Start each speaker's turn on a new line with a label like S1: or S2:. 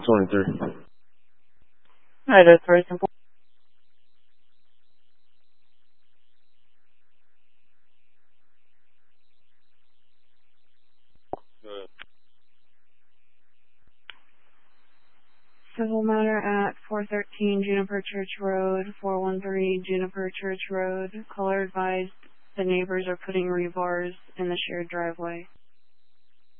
S1: 23.
S2: Hi, that's very simple. Civil matter at 413 Juniper Church Road, 413 Juniper Church Road. Caller advised the neighbors are putting rebars in the shared driveway.